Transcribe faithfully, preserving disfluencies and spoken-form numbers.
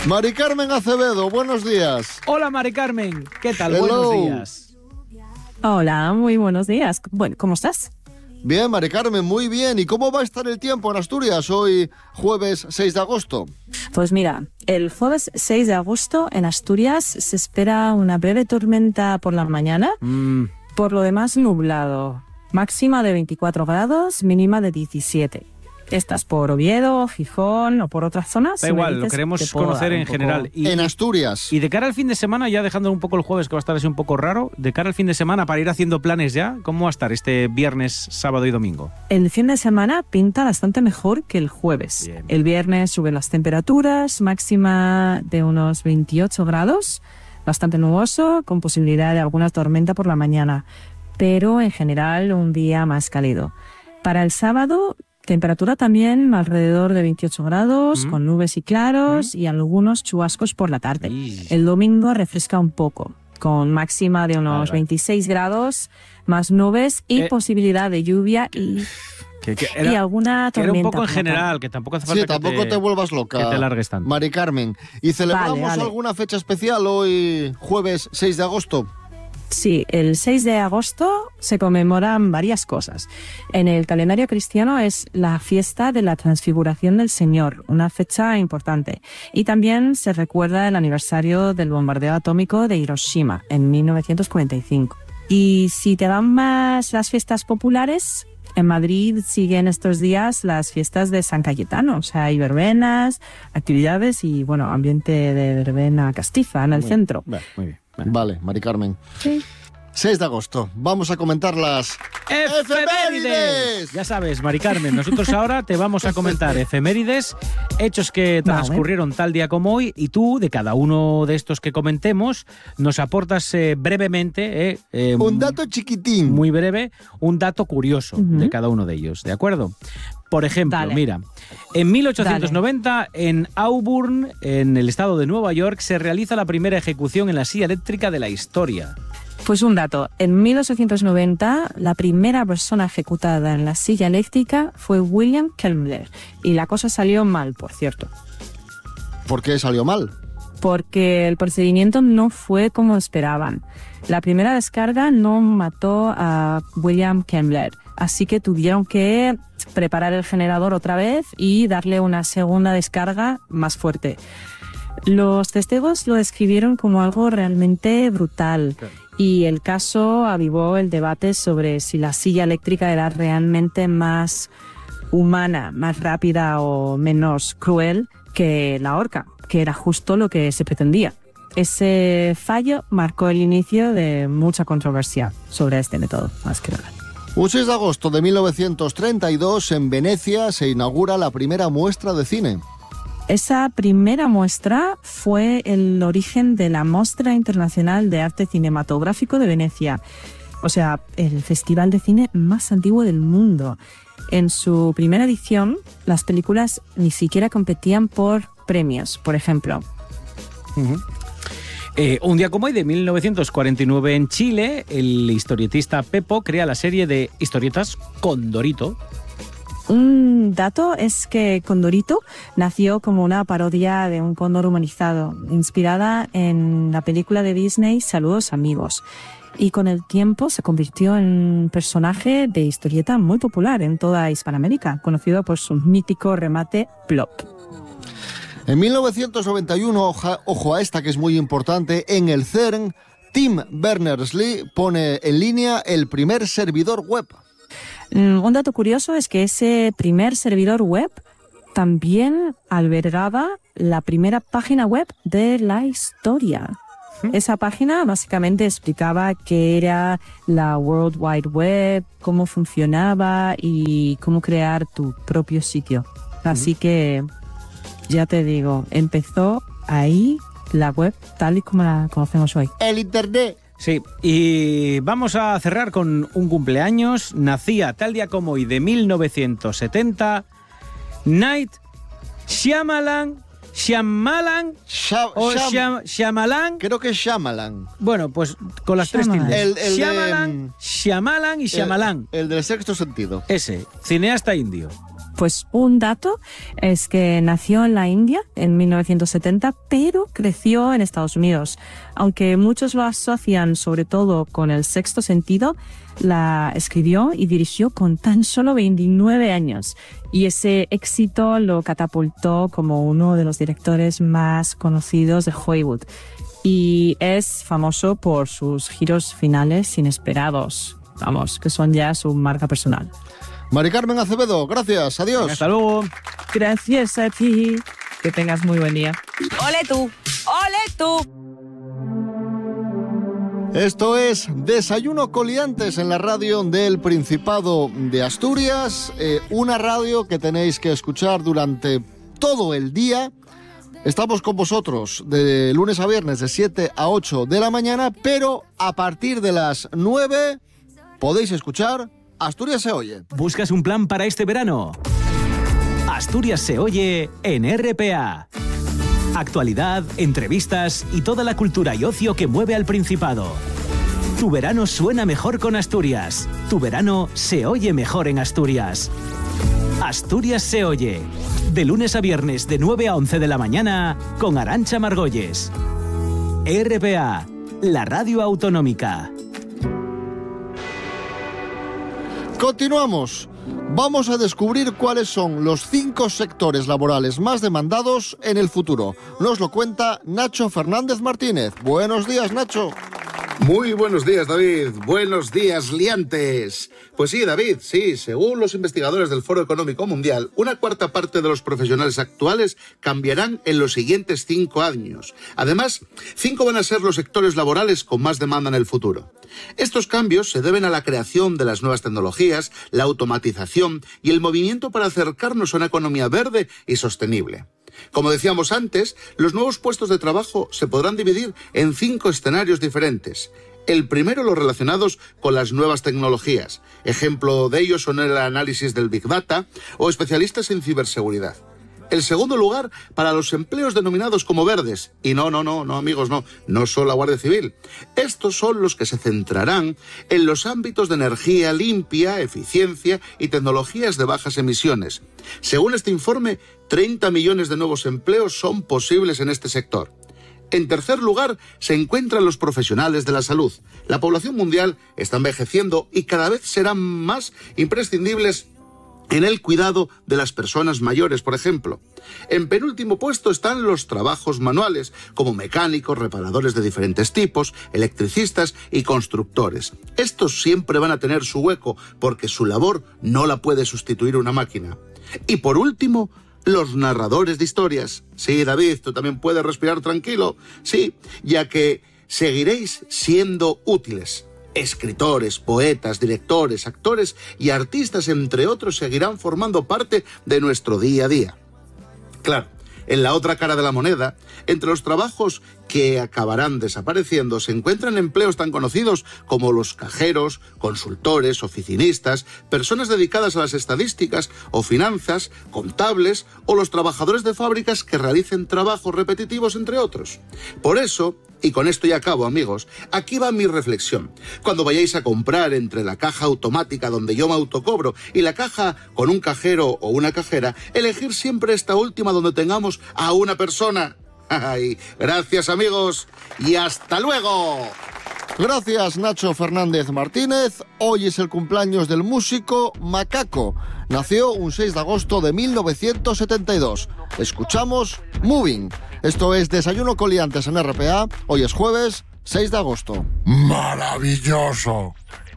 Mari Carmen Acevedo, buenos días. Hola, Mari Carmen, ¿qué tal? Hello. Buenos días. Hola, muy buenos días. Bueno, ¿cómo estás? Bien, Mari Carmen, muy bien. ¿Y cómo va a estar el tiempo en Asturias hoy, jueves seis de agosto? Pues mira, el jueves seis de agosto en Asturias se espera una breve tormenta por la mañana, Mm, por lo demás nublado. Máxima de veinticuatro grados, mínima de diecisiete. Estás por Oviedo, Gijón o por otras zonas. da si me igual, lo dices, queremos te puedo conocer dar un en poco- general. Y, En Asturias. y de cara al fin de semana, ya dejando un poco el jueves, que va a estar así un poco raro, de cara al fin de semana, para ir haciendo planes ya, ¿cómo va a estar este viernes, sábado y domingo? El fin de semana pinta bastante mejor que el jueves. Bien. El viernes suben las temperaturas, máxima de unos veintiocho grados, bastante nuboso, con posibilidad de alguna tormenta por la mañana, pero en general un día más cálido. Para el sábado, temperatura también alrededor de veintiocho grados, Mm. con nubes y claros y algunos chubascos por la tarde. Ih. El domingo refresca un poco, con máxima de unos Vale, vale. veintiséis grados, más nubes y Eh, posibilidad de lluvia y, Que, que y era, alguna que era tormenta. un poco en por la tarde. general, que tampoco hace falta Sí, tampoco que te, vuelvas loca. que te largues tanto. Mari Carmen. ¿Y celebramos Vale, vale. alguna fecha especial hoy, jueves seis de agosto? Sí, el seis de agosto se conmemoran varias cosas. En el calendario cristiano es la fiesta de la Transfiguración del Señor, una fecha importante. Y también se recuerda el aniversario del bombardeo atómico de Hiroshima en mil novecientos cuarenta y cinco. Y si te van más las fiestas populares, en Madrid siguen estos días las fiestas de San Cayetano. O sea, hay verbenas, actividades y, bueno, ambiente de verbena castiza en el Muy- centro. Vale, muy bien. Vale. Vale, Mari Carmen. Sí. seis de agosto. Vamos a comentar las... ¡Efemérides! Ya sabes, Mari Carmen, nosotros ahora te vamos a comentar efemérides, hechos que Vale. transcurrieron tal día como hoy, y tú, de cada uno de estos que comentemos, nos aportas eh, brevemente, eh, eh, Un dato chiquitín. muy breve, un dato curioso Ujú. de cada uno de ellos, ¿de acuerdo? Por ejemplo, Dale. mira, en mil ochocientos noventa, en Auburn, en el estado de Nueva York, se realiza la primera ejecución en la silla eléctrica de la historia. Pues un dato, en mil ochocientos noventa la primera persona ejecutada en la silla eléctrica fue William Kemmler y la cosa salió mal, por cierto, ¿Por qué salió mal? porque el procedimiento no fue como esperaban. La primera descarga no mató a William Kemmler, así que tuvieron que preparar el generador otra vez y darle una segunda descarga más fuerte. Los testigos lo describieron como algo realmente brutal. Y el caso avivó el debate sobre si la silla eléctrica era realmente más humana, más rápida o menos cruel que la horca, que era justo lo que se pretendía. Ese fallo marcó el inicio de mucha controversia sobre este método, más que nada. Un seis de agosto de mil novecientos treinta y dos, en Venecia, se inaugura la primera muestra de cine. Esa primera muestra fue el origen de la Mostra Internacional de Arte Cinematográfico de Venecia, o sea, el festival de cine más antiguo del mundo. En su primera edición, las películas ni siquiera competían por premios, por ejemplo. Ujú. Eh, un día como hoy, de mil novecientos cuarenta y nueve, en Chile, el historietista Pepo crea la serie de historietas Condorito. Un dato es que Condorito nació como una parodia de un cóndor humanizado, inspirada en la película de Disney Saludos Amigos. Y con el tiempo se convirtió en un personaje de historieta muy popular en toda Hispanoamérica, conocido por su mítico remate Plop. En mil novecientos noventa y uno, oja- ojo a esta que es muy importante, en el CERN, Tim Berners-Lee pone en línea el primer servidor web. Mm, Un dato curioso es que ese primer servidor web también albergaba la primera página web de la historia. Esa página básicamente explicaba qué era la World Wide Web, cómo funcionaba y cómo crear tu propio sitio. Así que, ya te digo, empezó ahí la web tal y como la conocemos hoy. El Internet. Sí, y vamos a cerrar con un cumpleaños. Nacía tal día como hoy, de mil novecientos setenta, Night Shyamalan, Shyamalan Sha- o Sham- Shyam- Shyamalan. Creo que es Shyamalan. Bueno, pues con las tres Shyamalan. tildes. El- el de- Shyamalan, Shyamalan y Shyamalan. El, el del sexto sentido. Ese, cineasta indio. Pues un dato es que nació en la India en mil novecientos setenta, pero creció en Estados Unidos. Aunque muchos lo asocian sobre todo con El sexto sentido, la escribió y dirigió con tan solo veintinueve años. Y ese éxito lo catapultó como uno de los directores más conocidos de Hollywood. Y es famoso por sus giros finales inesperados, vamos, que son ya su marca personal. Mari Carmen Acevedo, gracias, adiós. Hasta luego. Gracias a ti. Que tengas muy buen día. ¡Ole tú! ¡Ole tú! Esto es Desayuno Coliantes en la radio del Principado de Asturias, eh, una radio que tenéis que escuchar durante todo el día. Estamos con vosotros de lunes a viernes de siete a ocho de la mañana, pero a partir de las nueve podéis escuchar Asturias se oye. ¿Buscas un plan para este verano? Asturias se oye en R P A. Actualidad, entrevistas y toda la cultura y ocio que mueve al Principado. Tu verano suena mejor con Asturias. Tu verano se oye mejor en Asturias. Asturias se oye. De lunes a viernes de nueve a once de la mañana con Arantxa Margolles. R P A, la radio autonómica. Continuamos. Vamos a descubrir cuáles son los cinco sectores laborales más demandados en el futuro. Nos lo cuenta Nacho Fernández Martínez. Buenos días, Nacho. Muy buenos días, David. Buenos días, liantes. Pues sí, David, sí, según los investigadores del Foro Económico Mundial, una cuarta parte de los profesionales actuales cambiarán en los siguientes cinco años. Además, cinco van a ser los sectores laborales con más demanda en el futuro. Estos cambios se deben a la creación de las nuevas tecnologías, la automatización y el movimiento para acercarnos a una economía verde y sostenible. Como decíamos antes, los nuevos puestos de trabajo se podrán dividir en cinco escenarios diferentes. El primero, los relacionados con las nuevas tecnologías. Ejemplo de ellos son el análisis del Big Data o especialistas en ciberseguridad. El segundo lugar, para los empleos denominados como verdes. Y no, no, no, no, amigos, no, no solo la Guardia Civil. Estos son los que se centrarán en los ámbitos de energía limpia, eficiencia y tecnologías de bajas emisiones. Según este informe, treinta millones de nuevos empleos son posibles en este sector. En tercer lugar, se encuentran los profesionales de la salud. La población mundial está envejeciendo y cada vez serán más imprescindibles en el cuidado de las personas mayores, por ejemplo. En penúltimo puesto están los trabajos manuales, como mecánicos, reparadores de diferentes tipos, electricistas y constructores. Estos siempre van a tener su hueco, porque su labor no la puede sustituir una máquina. Y por último, los narradores de historias. Sí, David, tú también puedes respirar tranquilo. Sí, ya que seguiréis siendo útiles. Escritores, poetas, directores, actores y artistas, entre otros, seguirán formando parte de nuestro día a día. Claro, en la otra cara de la moneda, entre los trabajos que acabarán desapareciendo se encuentran empleos tan conocidos como los cajeros, consultores, oficinistas, personas dedicadas a las estadísticas o finanzas, contables o los trabajadores de fábricas que realicen trabajos repetitivos, entre otros. Por eso, y con esto ya acabo, amigos, aquí va mi reflexión. Cuando vayáis a comprar entre la caja automática donde yo me autocobro y la caja con un cajero o una cajera, elegir siempre esta última donde tengamos a una persona. Ay, gracias, amigos, y hasta luego. Gracias, Nacho Fernández Martínez. Hoy es el cumpleaños del músico Macaco. Nació un seis de agosto de mil novecientos setenta y dos. Escuchamos Moving. Esto es Desayuno Coliantes en R P A. Hoy es jueves seis de agosto. ¡Maravilloso!